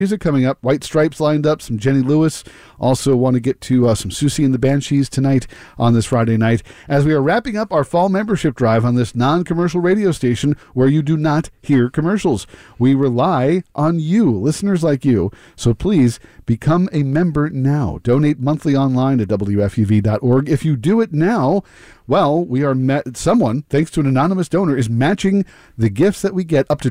music coming up. White Stripes lined up, some Jenny Lewis. Also want to get to some Susie and the Banshees tonight on this Friday night as we are wrapping up our fall membership drive on this non-commercial radio station where you do not hear commercials. We rely on you, listeners like you. So please become a member now. Donate monthly online at WFUV.org. If you do it now, well, we are someone, thanks to an anonymous donor, is matching the gifts that we get up to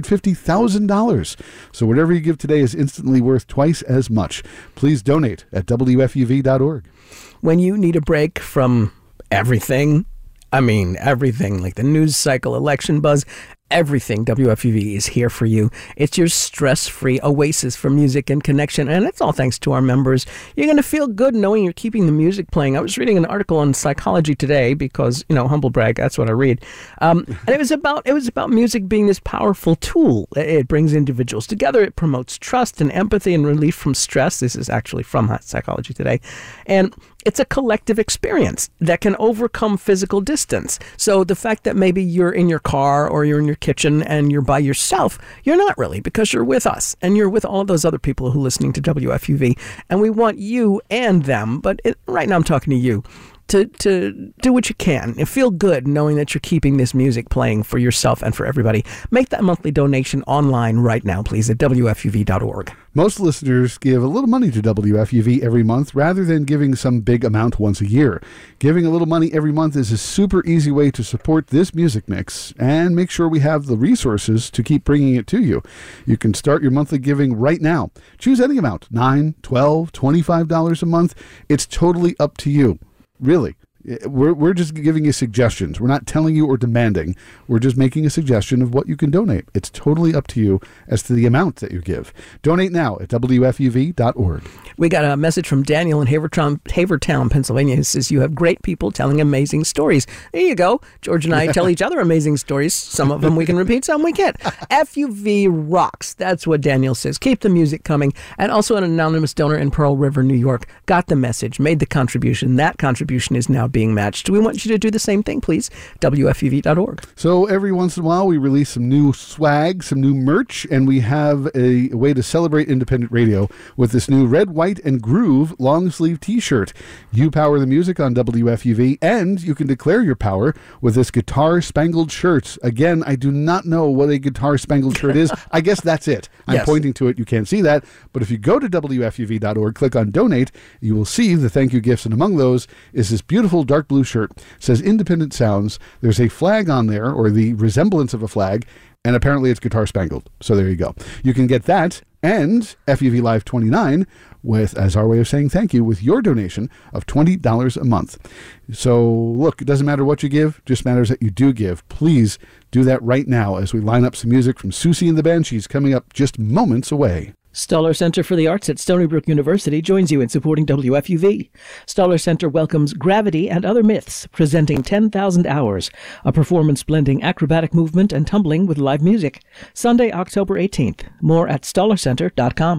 $250,000. So whatever you give today is instantly worth twice as much. Please donate at WFUV.org. When you need a break from everything, everything, like the news cycle, election buzz, everything, WFUV is here for you. It's your stress-free oasis for music and connection, and it's all thanks to our members. You're going to feel good knowing you're keeping the music playing. I was reading an article on Psychology Today because, humble brag, that's what I read. And it was about music being this powerful tool. It brings individuals together. It promotes trust and empathy and relief from stress. This is actually from Psychology Today. And it's a collective experience that can overcome physical distance. So the fact that maybe you're in your car or you're in your kitchen and you're by yourself, you're not really, because you're with us and you're with all of those other people who are listening to WFUV. And we want you and them, but right now I'm talking to you, to do what you can and feel good knowing that you're keeping this music playing for yourself and for everybody. Make that monthly donation online right now, please, at WFUV.org. Most listeners give a little money to WFUV every month rather than giving some big amount once a year. Giving a little money every month is a super easy way to support this music mix and make sure we have the resources to keep bringing it to you. You can start your monthly giving right now. Choose any amount, $9, $12, $25 a month. It's totally up to you. Really. We're just giving you suggestions. We're not telling you or demanding. We're just making a suggestion of what you can donate. It's totally up to you as to the amount that you give. Donate now at WFUV.org. We got a message from Daniel in Havertown, Pennsylvania. He says, you have great people telling amazing stories. There you go. George and I tell each other amazing stories. Some of them we can repeat, some we can't. FUV rocks. That's what Daniel says. Keep the music coming. And also an anonymous donor in Pearl River, New York, got the message, made the contribution. That contribution is now being matched. We want you to do the same thing, please. WFUV.org. So every once in a while, we release some new swag, some new merch, and we have a way to celebrate independent radio with this new Red, White, and Groove long sleeve t-shirt. You power the music on WFUV, and you can declare your power with this Guitar Spangled shirt. Again, I do not know what a Guitar Spangled shirt is. I guess that's it. I'm pointing to it. You can't see that. But if you go to WFUV.org, click on Donate, you will see the thank you gifts, and among those is this beautiful dark blue shirt. It says Independent Sounds. There's a flag on there, or the resemblance of a flag, and apparently it's Guitar Spangled. So there you go. You can get that and FUV Live 29 with, as our way of saying thank you, with your donation of $20 a month. So look, it doesn't matter what you give, just matters that you do give. Please do that right now as we line up some music from Susie and the Banshees coming up just moments away. Stoller Center for the Arts at Stony Brook University joins you in supporting WFUV. Stoller Center welcomes Gravity and Other Myths, presenting 10,000 Hours, a performance blending acrobatic movement and tumbling with live music. Sunday, October 18th. More at stollercenter.com.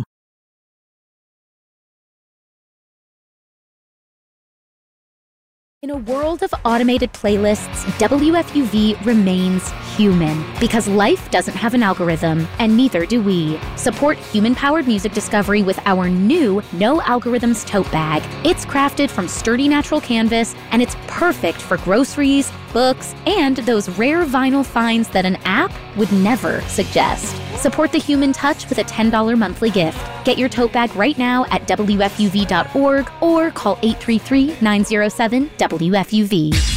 In a world of automated playlists, WFUV remains human because life doesn't have an algorithm, and neither do we. Support human-powered music discovery with our new No Algorithms tote bag. It's crafted from sturdy natural canvas, and it's perfect for groceries, books, and those rare vinyl finds that an app would never suggest. Support the human touch with a $10 monthly gift. Get your tote bag right now at WFUV.org or call 833-907-WFUV.